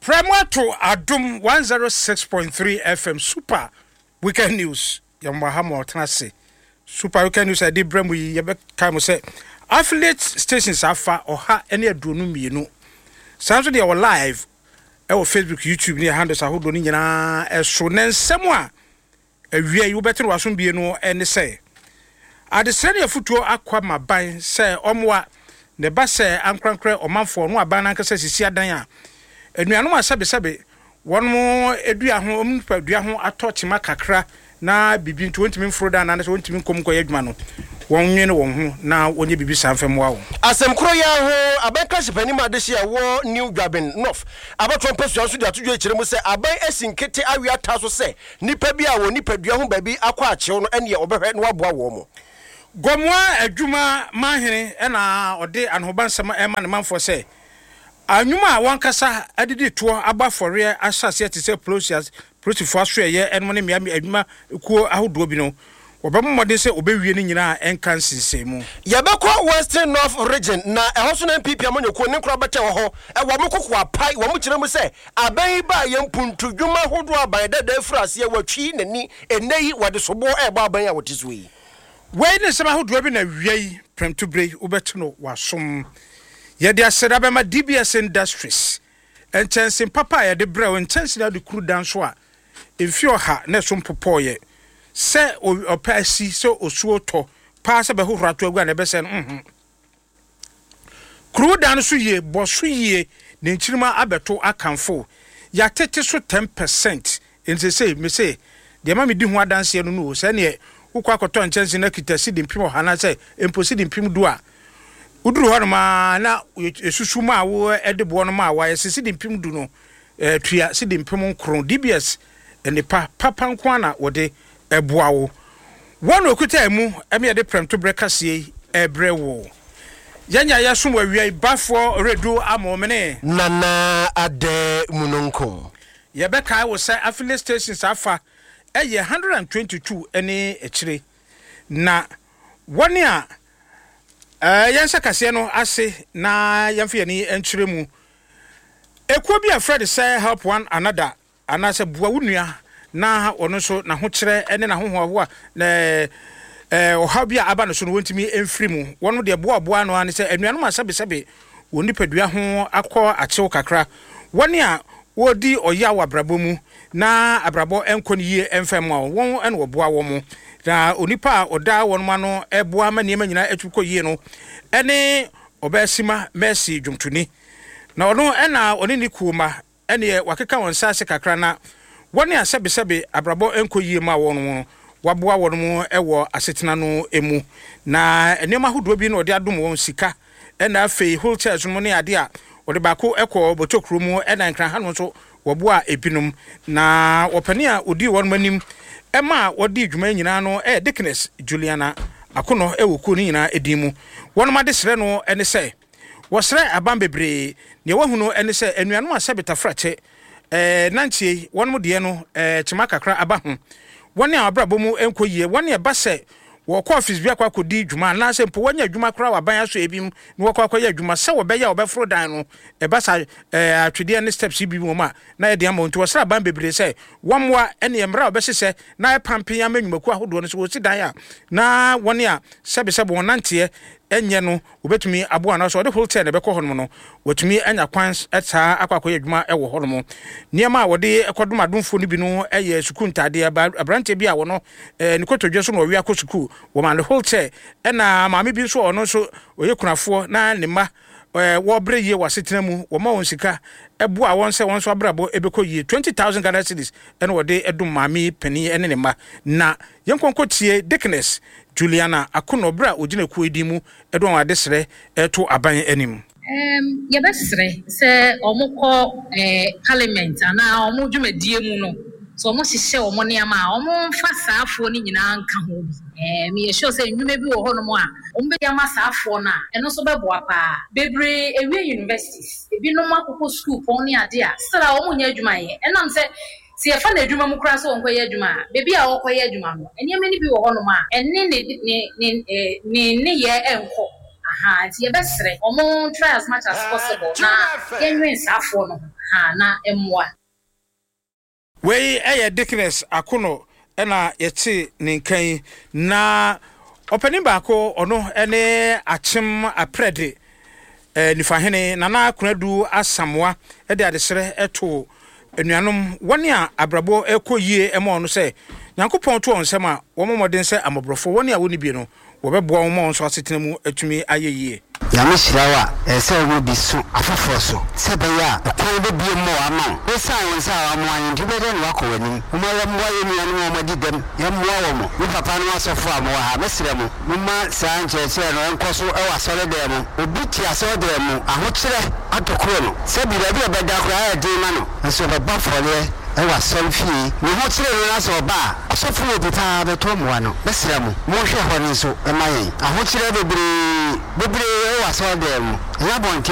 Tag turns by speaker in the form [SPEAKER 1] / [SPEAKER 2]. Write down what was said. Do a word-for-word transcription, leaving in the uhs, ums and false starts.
[SPEAKER 1] Premato Adum one oh six point three F M Super Weekend News. Yamahamo Tanase. Super Weekend News I did Bremu Yabek Kamo say affiliate stations are far or ha any adunum you know. Sounds they are live our Facebook, YouTube near handles are holding na as soon as someone a year you better was soon be no and say. I decided a foot to aqua my bind say omwa the bass say I'm crankre or man for no abananka says is danya. And we are no sabe sabe one more edua home pedua ho atochima kakra na bibi twenty min froda na so twenty min kom ko yadwuma no won nwe no won ho na onye bibi sanfem wa wo
[SPEAKER 2] asem kro ya ho abenka shipani ma de hia wo new Dwaben north abaton pesuan so de atudwo ekire mu se aban asinkete awia ta so se nipa bi a wo nipa dua ho babi akwa achew no ene obehwe no aboa wo mo
[SPEAKER 1] gomwa adwuma mahene na ode anhobansama ema ne manfo se anyuma wankasa adidi to aba fore asase te se process process aswe ye enmo ne miami adwuma kuo ahodo bi no obem modin se obewie ni nyina enkan sinsemu
[SPEAKER 2] yebekọ Western North region na ehoso na M P P amanyoko ne nkura bete wo ho e wo mokoko apai wo mo kire mu se aban ba ye mpuntu dwuma hodo aban dada frase ye watwi nani eneyi wode sobo e ba aban ya wotizo yi
[SPEAKER 1] we ne sema hodo bi na wiei premtu bre obeto no wasom yede aseda be ma D B S Industries enchansin papa yede bre o enchansin na de kru dan so a emfio ha na so mpopoye se opasi so osuo to pa se be hohoro to agua na be se mhm kru dan so ye boso ye ne nchirima abeto akanfo ya tete so ten percent ense say me say de ma me di ho adanse no no se ne ukwa akoto enchansin na kitasi de mpim ha na se emposi de mpim do a uduru ho ma na esusu ma wo edebo no ma wa yesisi de mpim du no eh tua si de mpim nkron D B S ene pa papa nko na wode eboa wo wonu okuta emu eme de premto brekase ebrewo yanya yasum wawie bafo redu amomene
[SPEAKER 2] nana ade munonko
[SPEAKER 1] yebeka wo say affiliate stations afa eye one hundred twenty-two ene ekire na woni a eh yansa kase no ase na yamfe ni enkyere mu ekuo bi afred say help one another anase bua wunua na ono so na ho kire ene na ho ho a na eh oha bi aba no so no wontimi emfiri mu wono de boa boa no ane say anuanom asabe sabe woni padua ho akọ achew kakra woni a wodi oya wa brabo mu na abrabo enko ne yie emfam a won ene wo boa wo mu na onipa oda won ma no eboa ma niema nyina etuko yie no ene obasima mercy dwumtuni na ono ena oni ni kuma ene wakeka won sase kakra na woni asabe sabe abrabo enko yie ma won won waboa won mu ewo asetena no emu na enema hodo bi no ode adom won sika ena afei wheelchairs mu ne ade a ode bako ekọ botokru mu ena nkran ha no so waboa ebinom na wopani a odi won manim ema wodi dwuma nyina no eh Dickness Juliana akono ewoku ni nyina edimu won ma de sere no ene se wo sere aban bebre ne wahunu ene se anuanom asabeta frache eh nanchie won mu de no eh chima kakra aba ho won a abrabo mu enkoyie won e ba se wo ko office bi akwa kodi dwuma na se mpo wanya dwuma kra wa ban aso ebim ne wo kwa kwa ya dwuma se wo be ya wo be fro dan no e ba sa eh atwede ne steps bi mu ma na e de amount wo sra ban bebre se wamwa ene emra wo be sese na e pampen ya manwumaku ahodo no so wo si dan a na won a sebe sebe won nante enye no obetumi aboa na so de whole ten be ko hono no wotumi anya kwans eta akwakọ ya dwuma e wo hono mo niam a wode ekodom adumfo ni bi no eye sukuu ntade abrante bi a wono eh nikotodwe so no wi akọ sukuu wo ma the whole ten ena maame bi so ono so oye kunafo na ne ma eh wo bre ye wasetena mu wo ma won sika eboa won se won so abrabo ebekọ yie twenty thousand Ghana cedis ena wode edum maame pani ene ne ma na yenkonko tie Dickness Juliana akono bra ogina ku edimu edo wa desre eto aban anim
[SPEAKER 3] em ye besre se omukọ eh parliament ana omudwumadie mu no so omo hihye omo ne ama omo mfa saafo ni nyina nka ho bi eh me yesho se nnwuma bi wo ho no mo a omo be ama saafo na eno so beboa pa bebre ewie universities ebi no makoko school pon ne ade a sira omo nya adwuma ye enam se si e fa na adwuma mu kra so onko ye adwuma bebi a okọ ye adwuma no eniam ni bi wo ho no ma enne ne ne ne ne ye enko ha ti ye besre omo try as much as possible na yenwen safo no ha na emwa
[SPEAKER 1] we eye Dickness Akono ena yeti ne nkan na opani baako ono ene achim aprede eh nifahene nana kunadu asamwa e de adesere eto enuanom woni a abrabo ekoyie ema ono se Nyankopon to onsem a wo momoden se amobrofo woni a woni bi no wo bebo wo mo nso asetena mu atumi ayeyie
[SPEAKER 4] Yami shirawa ese wo bi so afofo so se be ya ko be bi mo ama o sa won sa wa mo ayin tibe den wa ko wani mo ya mo ayi ni anu mo di dem ya mo wa mo ni papa no asofo am wa ha mesre mo mo ma sa nche che no enkoso e wa sole dem obi ti asole dem aho kire atokro no se bi da bi e be da kra ya di ma no so be ba fole ewa selfie ni ho kire no na so ba asofo obi ta be to mo ano mesre mo mo hwe ho ni so e ma yin aho kire bebre bebre ewa so dem ya bonke